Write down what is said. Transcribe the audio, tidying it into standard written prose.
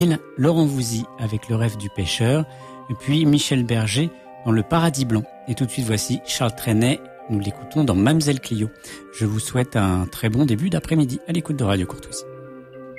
Laurent Voulzy avec Le rêve du pêcheur, et puis Michel Berger dans Le paradis blanc. Et tout de suite, voici Charles Trenet, nous l'écoutons dans Mamselle Clio. Je vous souhaite un très bon début d'après-midi à l'écoute de Radio Courtoisie.